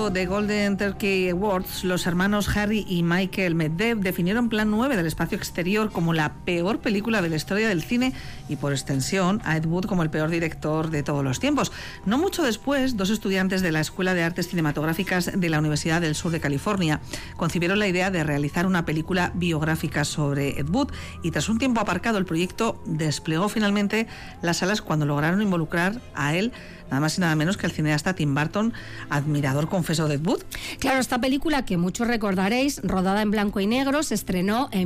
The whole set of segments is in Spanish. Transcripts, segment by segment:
premio de Golden Turkey Awards, los hermanos Harry y Michael Medvedev definieron Plan 9 del espacio exterior como la peor película de la historia del cine y, por extensión, a Ed Wood como el peor director de todos los tiempos. No mucho después, dos estudiantes de la Escuela de Artes Cinematográficas de la Universidad del Sur de California concibieron la idea de realizar una película biográfica sobre Ed Wood y, tras un tiempo aparcado, el proyecto desplegó finalmente las salas cuando lograron involucrar a él, nada más y nada menos que el cineasta Tim Burton, admirador confeso de Ed Wood. Claro, esta película, que muchos recordaréis, rodada en blanco y negro, se estrenó en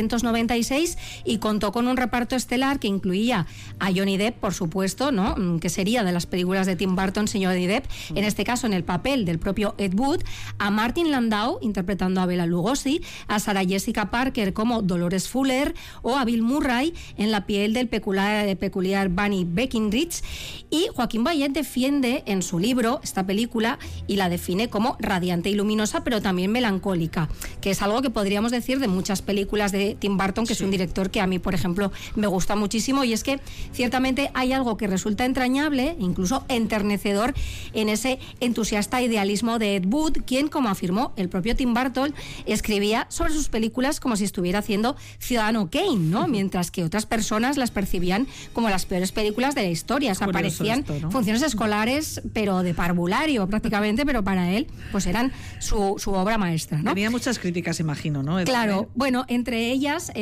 1996 y contó con un reparto estelar que incluía a Johnny Depp, por supuesto, ¿no?, que sería de las películas de Tim Burton, señor Johnny Depp, en este caso en el papel del propio Ed Wood, a Martin Landau interpretando a Bela Lugosi, a Sarah Jessica Parker como Dolores Fuller o a Bill Murray en la piel del peculiar Bunny Breckinridge. Y Joaquín Bayet defiende en su libro esta película y la define como radiante y luminosa, pero también melancólica, que es algo que podríamos decir de muchas películas de Tim Burton, que sí, es un director que a mí, por ejemplo, me gusta muchísimo, y es que ciertamente hay algo que resulta entrañable, incluso enternecedor, en ese entusiasta idealismo de Ed Wood, quien, como afirmó el propio Tim Burton, escribía sobre sus películas como si estuviera haciendo Ciudadano Kane, ¿no? Mientras que otras personas las percibían como las peores películas de la historia. O sea, parecían esto, ¿no?, funciones escolares, pero de parvulario prácticamente, pero para él pues eran su obra maestra, ¿no? Tenía muchas críticas, imagino, ¿no? Claro, bueno, entre ellas,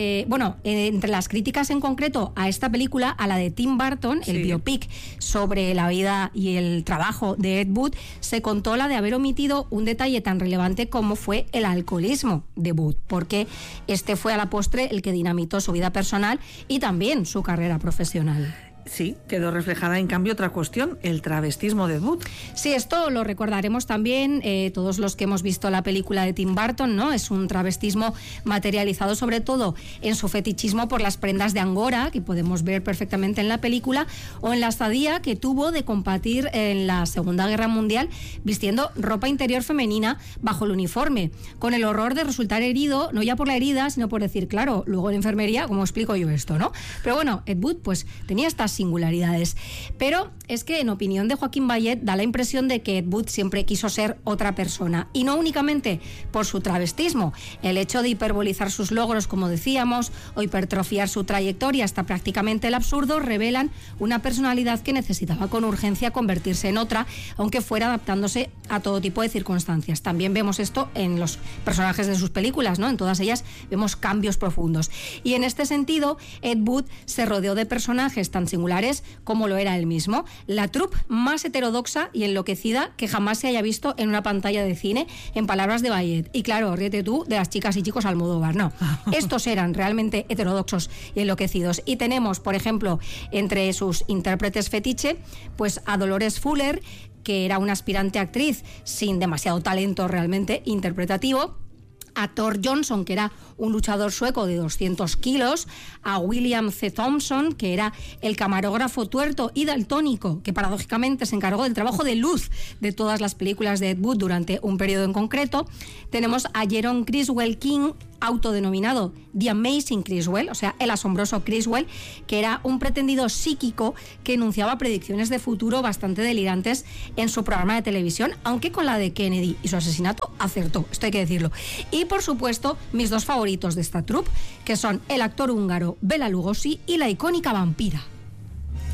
entre las críticas en concreto a esta película, a la de Tim Burton, el biopic sobre la vida y el trabajo de Ed Wood, se contó la de haber omitido un detalle tan relevante como fue el alcoholismo de Wood, porque este fue a la postre el que dinamitó su vida personal y también su carrera profesional. Sí, quedó reflejada en cambio otra cuestión, el travestismo de Ed Wood. Sí, esto lo recordaremos también todos los que hemos visto la película de Tim Burton, ¿no? Es un travestismo materializado sobre todo en su fetichismo por las prendas de Angora, que podemos ver perfectamente en la película, o en la estadía que tuvo de combatir en la Segunda Guerra Mundial vistiendo ropa interior femenina bajo el uniforme, con el horror de resultar herido, no ya por la herida, sino por decir, claro, luego en enfermería, ¿cómo explico yo esto, no? Pero bueno, Ed Wood pues tenía estas singularidades. Pero es que, en opinión de Joaquín Bayet, da la impresión de que Ed Wood siempre quiso ser otra persona, y no únicamente por su travestismo. El hecho de hiperbolizar sus logros, como decíamos, o hipertrofiar su trayectoria hasta prácticamente el absurdo, revelan una personalidad que necesitaba con urgencia convertirse en otra, aunque fuera adaptándose a todo tipo de circunstancias. También vemos esto en los personajes de sus películas, ¿no? En todas ellas vemos cambios profundos. Y en este sentido, Ed Wood se rodeó de personajes tan singulares como lo era él mismo, la troupe más heterodoxa y enloquecida que jamás se haya visto en una pantalla de cine, en palabras de Bayet. Y claro, ríete tú de las chicas y chicos Almodóvar, no. Estos eran realmente heterodoxos y enloquecidos. Y tenemos, por ejemplo, entre sus intérpretes fetiche, pues a Dolores Fuller, que era una aspirante actriz sin demasiado talento realmente interpretativo, a Thor Johnson, que era un luchador sueco de 200 kilos, a William C. Thompson, que era el camarógrafo tuerto y daltónico, que paradójicamente se encargó del trabajo de luz de todas las películas de Ed Wood durante un periodo en concreto. Tenemos a Jerome Criswell King, autodenominado The Amazing Criswell, o sea, el asombroso Criswell, que era un pretendido psíquico que enunciaba predicciones de futuro bastante delirantes en su programa de televisión, aunque con la de Kennedy y su asesinato acertó, esto hay que decirlo. Y por supuesto, mis dos favoritos de esta troupe, que son el actor húngaro Bela Lugosi y la icónica vampira